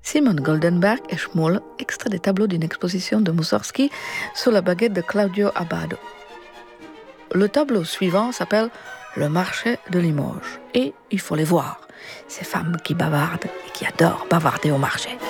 Simon Goldenberg et Schmoll, extrait des tableaux d'une exposition de Mussorgsky sous la baguette de Claudio Abbado. Le tableau suivant s'appelle Le marché de Limoges et il faut les voir, ces femmes qui bavardent et qui adorent bavarder au marché.